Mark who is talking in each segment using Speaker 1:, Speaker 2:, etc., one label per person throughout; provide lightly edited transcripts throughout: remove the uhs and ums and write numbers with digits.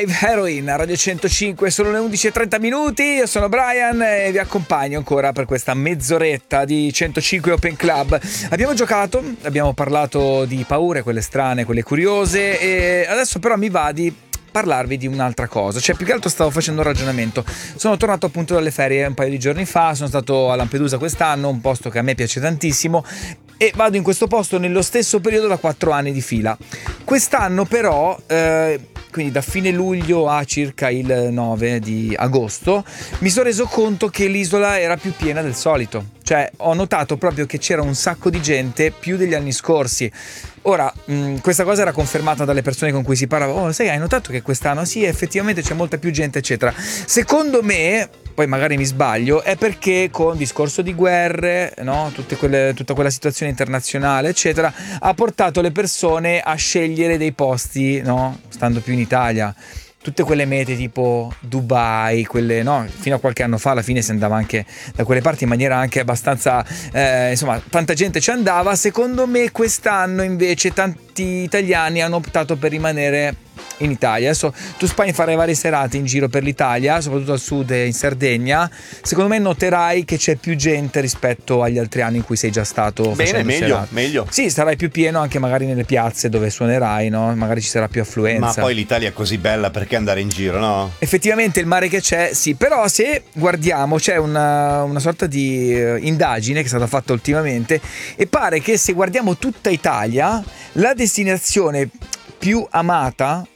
Speaker 1: Live Heroin a Radio 105, sono le 11:30. Io sono Brian e vi accompagno ancora per questa mezz'oretta di 105 Open Club. Abbiamo giocato, abbiamo parlato di paure, quelle strane, quelle curiose, e adesso però mi va di parlarvi di un'altra cosa. Cioè, più che altro stavo facendo un ragionamento. Sono tornato appunto dalle ferie un paio di giorni fa, sono stato a Lampedusa quest'anno, un posto che a me piace tantissimo, e vado in questo posto nello stesso periodo da 4 anni di fila. Quest'anno però, quindi da fine luglio a circa il 9 di agosto, mi sono reso conto che l'isola era più piena del solito. Cioè, ho notato proprio che c'era un sacco di gente più degli anni scorsi. Ora, questa cosa era confermata dalle persone con cui si parlava. Oh, sai, hai notato che quest'anno sì, effettivamente c'è molta più gente, eccetera. Secondo me, poi magari mi sbaglio, è perché con discorso di guerre, no? Tutta quella situazione internazionale, eccetera, ha portato le persone a scegliere dei posti, no? Stando più in Italia. Tutte quelle mete tipo Dubai, quelle, no, fino a qualche anno fa alla fine si andava anche da quelle parti in maniera anche abbastanza, insomma, tanta gente ci andava. Secondo me quest'anno invece tanti italiani hanno optato per rimanere in Italia. Adesso tu spari fare varie serate in giro per l'Italia, soprattutto al sud e in Sardegna. Secondo me noterai che c'è più gente rispetto agli altri anni in cui sei già stato.
Speaker 2: Bene, meglio.
Speaker 1: Sì, sarai più pieno anche magari nelle piazze dove suonerai, no? Magari ci sarà più affluenza.
Speaker 2: Ma poi l'Italia è così bella, perché andare in giro, no?
Speaker 1: Effettivamente il mare che c'è, sì. Però se guardiamo, c'è una sorta di indagine che è stata fatta ultimamente, e pare che se guardiamo tutta Italia, la destinazione più amata,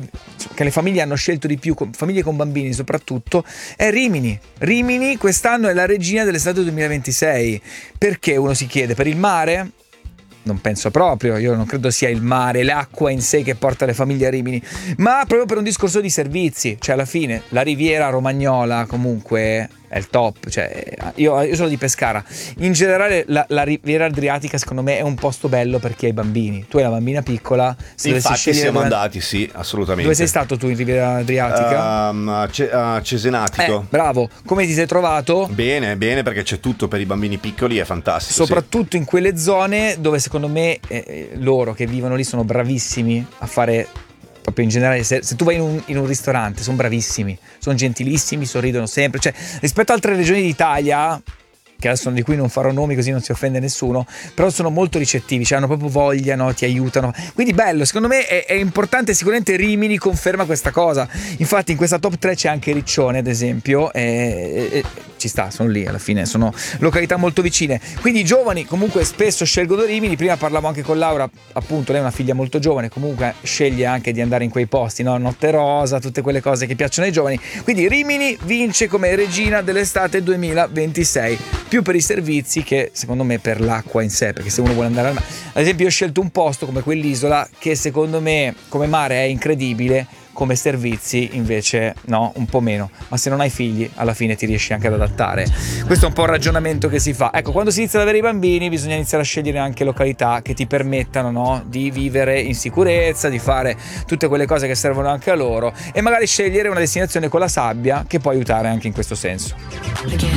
Speaker 1: che le famiglie hanno scelto di più, famiglie con bambini soprattutto, è Rimini. Rimini quest'anno è la regina dell'estate 2026. Perché, uno si chiede? Per il mare? Non penso proprio, io non credo sia il mare, l'acqua in sé che porta le famiglie a Rimini, ma proprio per un discorso di servizi. Cioè, alla fine la riviera romagnola comunque è il top. Cioè, io sono di Pescara. In generale la riviera adriatica secondo me è un posto bello per chi ha i bambini. Tu hai la bambina piccola.
Speaker 2: Infatti siamo andati, sì, assolutamente.
Speaker 1: Dove sei stato tu in riviera adriatica?
Speaker 2: A Cesenatico.
Speaker 1: Bravo. Come ti sei trovato?
Speaker 2: Bene, perché c'è tutto per i bambini piccoli, è fantastico.
Speaker 1: Soprattutto in quelle zone dove secondo me loro che vivono lì sono bravissimi a fare. Proprio in generale, se tu vai in un ristorante, sono bravissimi, sono gentilissimi, sorridono sempre. Cioè, rispetto a altre regioni d'Italia, che adesso di cui non farò nomi così non si offende nessuno, però sono molto ricettivi, cioè hanno proprio voglia, no? Ti aiutano, quindi bello. Secondo me è importante. Sicuramente Rimini conferma questa cosa. Infatti in questa top 3 c'è anche Riccione, ad esempio, e ci sta, sono lì, alla fine sono località molto vicine, quindi i giovani comunque spesso scelgono Rimini. Prima parlavo anche con Laura, appunto, lei è una figlia molto giovane, comunque sceglie anche di andare in quei posti, no? Notte Rosa, tutte quelle cose che piacciono ai giovani, quindi Rimini vince come regina dell'estate 2026, più per i servizi che secondo me per l'acqua in sé, perché se uno vuole andare al mare, ad esempio, io ho scelto un posto come quell'isola che secondo me come mare è incredibile, come servizi invece no, un po' meno. Ma se non hai figli alla fine ti riesci anche ad adattare. Questo è un po' il ragionamento che si fa. Ecco, quando si inizia ad avere i bambini bisogna iniziare a scegliere anche località che ti permettano, no, di vivere in sicurezza, di fare tutte quelle cose che servono anche a loro, e magari scegliere una destinazione con la sabbia che può aiutare anche in questo senso.